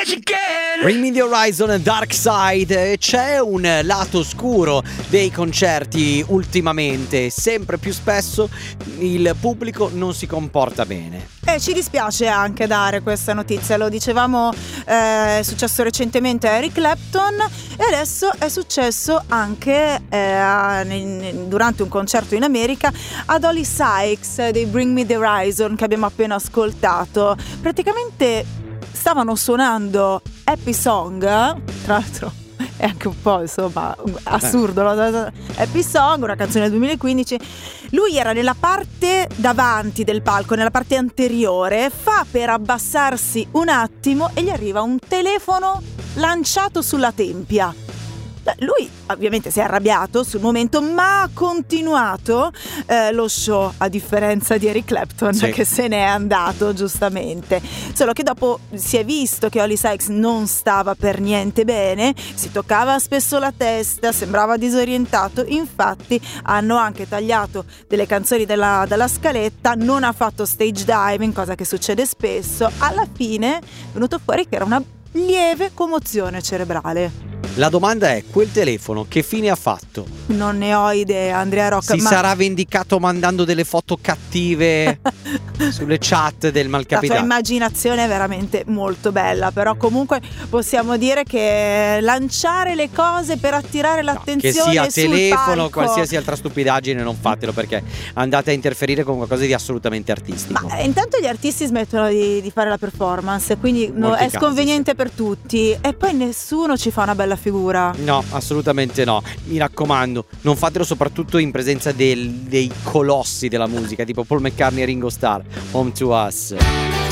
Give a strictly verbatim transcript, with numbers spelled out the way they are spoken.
Bring Me The Horizon, Dark Side. C'è un lato oscuro dei concerti ultimamente. Sempre più spesso il pubblico non si comporta bene. E ci dispiace anche dare questa notizia. Lo dicevamo, eh, è successo recentemente a Eric Clapton e adesso è successo anche eh, durante un concerto in America ad Holly Sykes dei Bring Me The Horizon, che abbiamo appena ascoltato. Praticamente stavano suonando Happy Song, tra l'altro è anche un po' insomma assurdo, no? Happy Song, una canzone del duemilaquindici. Lui era nella parte davanti del palco, nella parte anteriore, fa per abbassarsi un attimo e gli arriva un telefono lanciato sulla tempia. Lui ovviamente si è arrabbiato sul momento, ma ha continuato eh, lo show, a differenza di Eric Clapton, sì, che se n'è andato giustamente. Solo che dopo si è visto che Holly Sykes non stava per niente bene, si toccava spesso la testa, sembrava disorientato. Infatti hanno anche tagliato delle canzoni della, dalla scaletta, non ha fatto stage diving, cosa che succede spesso. Alla fine è venuto fuori che era una lieve commozione cerebrale. La domanda è: quel telefono che fine ha fatto? Non ne ho idea, Andrea Rocca. Si ma... sarà vendicato mandando delle foto cattive sulle chat del malcapitato. La tua immaginazione è veramente molto bella, però comunque possiamo dire che lanciare le cose per attirare l'attenzione, no, che sia sul telefono o palco, qualsiasi altra stupidaggine, non fatelo, perché andate a interferire con qualcosa di assolutamente artistico. Ma intanto gli artisti smettono di, di fare la performance, quindi no, è casi, sconveniente sì, per tutti, e poi nessuno ci fa una bella figura. No, assolutamente no. Mi raccomando, non fatelo soprattutto in presenza del, dei colossi della musica, tipo Paul McCartney e Ringo Starr. Home to Us.